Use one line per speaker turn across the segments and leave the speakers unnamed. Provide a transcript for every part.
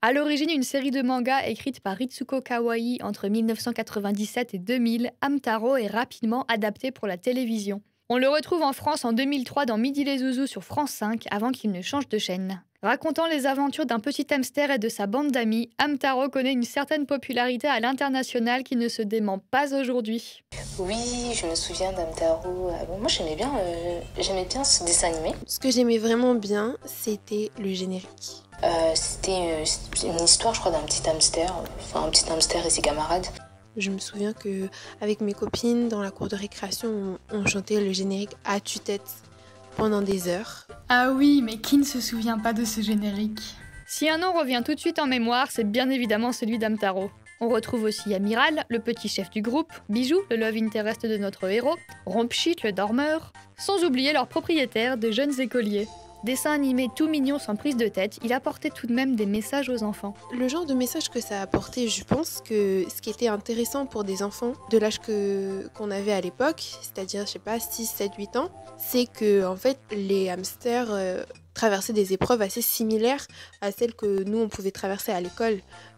À l'origine, une série de mangas écrite par Ritsuko Kawai entre 1997 et 2000, Hamtaro est rapidement adapté pour la télévision. On le retrouve en France en 2003 dans Midi les Zouzous sur France 5 avant qu'il ne change de chaîne. Racontant les aventures d'un petit hamster et de sa bande d'amis, Hamtaro connaît une certaine popularité à l'international qui ne se dément pas aujourd'hui.
Oui, je me souviens d'Hamtaro. Moi, j'aimais bien ce dessin animé.
Ce que j'aimais vraiment bien, c'était le générique.
C'était une histoire, je crois, d'un petit hamster. Enfin, un petit hamster et ses camarades.
Je me souviens que avec mes copines, dans la cour de récréation, on chantait le générique à tue-tête pendant des heures.
Ah oui, mais qui ne se souvient pas de ce générique? Si un nom revient tout de suite en mémoire, c'est bien évidemment celui d'Hamtaro. On retrouve aussi Amiral, le petit chef du groupe, Bijou, le love interest de notre héros, Rompchit, le dormeur, sans oublier leur propriétaire, de jeunes écoliers. Dessin animé tout mignon sans prise de tête, il apportait tout de même des messages aux enfants.
Le genre de message que ça a apporté, je pense que ce qui était intéressant pour des enfants de l'âge qu'on avait à l'époque, c'est-à-dire, je sais pas, 6, 7, 8 ans, c'est que en fait, les hamsters traversaient des épreuves assez similaires à celles que nous, on pouvait traverser à l'école.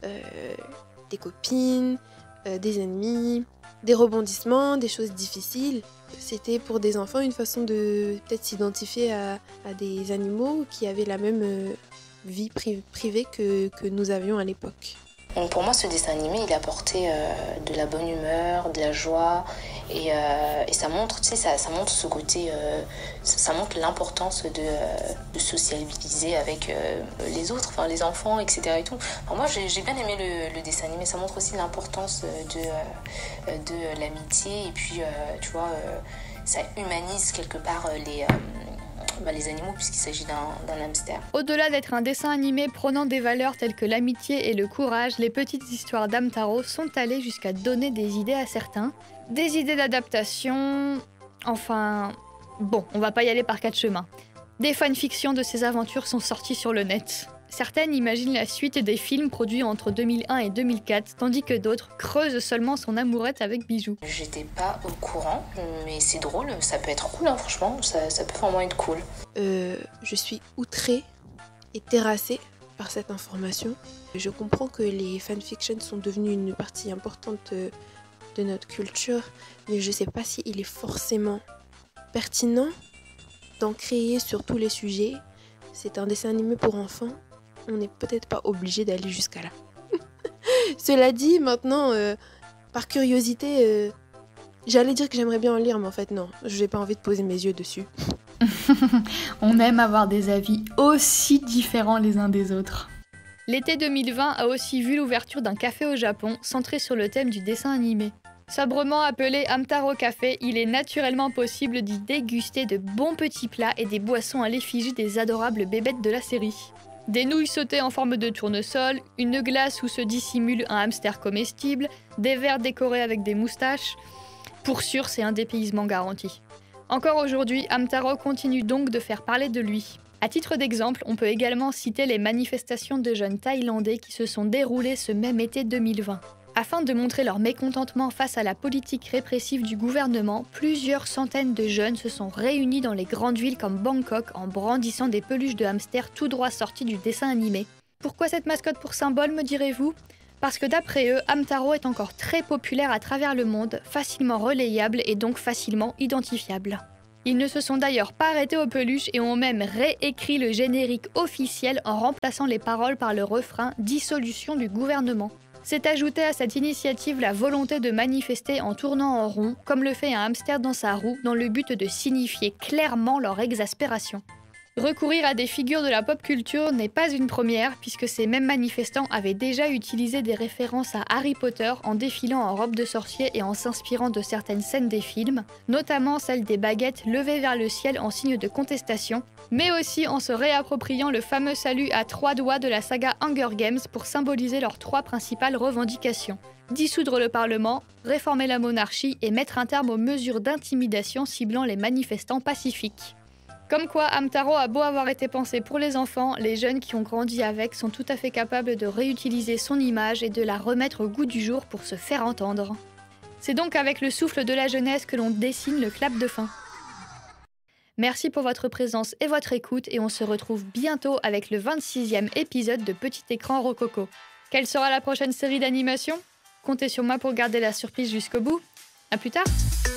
Des copines, des ennemis, des rebondissements, des choses difficiles. C'était pour des enfants une façon de peut-être s'identifier à des animaux qui avaient la même vie privée que nous avions à l'époque.
Donc pour moi, ce dessin animé, il apportait de la bonne humeur, de la joie, et ça montre, tu sais, ça montre ce côté, ça montre l'importance de sociabiliser avec les autres, enfin les enfants, etc. Et tout. Alors moi, j'ai bien aimé le dessin animé. Ça montre aussi l'importance de l'amitié, et puis, tu vois, ça humanise quelque part les animaux puisqu'il s'agit d'un hamster.
Au-delà d'être un dessin animé prônant des valeurs telles que l'amitié et le courage, les petites histoires d'Hamtaro sont allées jusqu'à donner des idées à certains. Des idées d'adaptation... Enfin... Bon, on va pas y aller par quatre chemins. Des fanfictions de ces aventures sont sorties sur le net. Certaines imaginent la suite des films produits entre 2001 et 2004, tandis que d'autres creusent seulement son amourette avec Bijou.
J'étais pas au courant, mais c'est drôle, ça peut être cool, hein, franchement, ça peut vraiment être cool.
Je suis outrée et terrassée par cette information. Je comprends que les fanfictions sont devenues une partie importante de notre culture, mais je sais pas si il est forcément pertinent d'en créer sur tous les sujets. C'est un dessin animé pour enfants. On n'est peut-être pas obligé d'aller jusqu'à là. Cela dit, maintenant, par curiosité, j'allais dire que j'aimerais bien en lire, mais en fait non, je n'ai pas envie de poser mes yeux dessus.
On aime avoir des avis aussi différents les uns des autres. L'été 2020 a aussi vu l'ouverture d'un café au Japon centré sur le thème du dessin animé. Sobrement appelé Hamtaro Café, il est naturellement possible d'y déguster de bons petits plats et des boissons à l'effigie des adorables bébêtes de la série. Des nouilles sautées en forme de tournesol, une glace où se dissimule un hamster comestible, des verres décorés avec des moustaches. Pour sûr, c'est un dépaysement garanti. Encore aujourd'hui, Hamtaro continue donc de faire parler de lui. À titre d'exemple, on peut également citer les manifestations de jeunes thaïlandais qui se sont déroulées ce même été 2020. Afin de montrer leur mécontentement face à la politique répressive du gouvernement, plusieurs centaines de jeunes se sont réunis dans les grandes villes comme Bangkok en brandissant des peluches de hamsters tout droit sorties du dessin animé. Pourquoi cette mascotte pour symbole, me direz-vous ? Parce que d'après eux, Hamtaro est encore très populaire à travers le monde, facilement relayable et donc facilement identifiable. Ils ne se sont d'ailleurs pas arrêtés aux peluches et ont même réécrit le générique officiel en remplaçant les paroles par le refrain « Dissolution du gouvernement ». C'est ajouté à cette initiative la volonté de manifester en tournant en rond, comme le fait un hamster dans sa roue, dans le but de signifier clairement leur exaspération. Recourir à des figures de la pop culture n'est pas une première, puisque ces mêmes manifestants avaient déjà utilisé des références à Harry Potter en défilant en robe de sorcier et en s'inspirant de certaines scènes des films, notamment celle des baguettes levées vers le ciel en signe de contestation, mais aussi en se réappropriant le fameux salut à 3 doigts de la saga Hunger Games pour symboliser leurs 3 principales revendications. Dissoudre le Parlement, réformer la monarchie et mettre un terme aux mesures d'intimidation ciblant les manifestants pacifiques. Comme quoi, Hamtaro a beau avoir été pensé pour les enfants, les jeunes qui ont grandi avec sont tout à fait capables de réutiliser son image et de la remettre au goût du jour pour se faire entendre. C'est donc avec le souffle de la jeunesse que l'on dessine le clap de fin. Merci pour votre présence et votre écoute et on se retrouve bientôt avec le 26e épisode de Petit Écran Rococo. Quelle sera la prochaine série d'animation ? Comptez sur moi pour garder la surprise jusqu'au bout. À plus tard.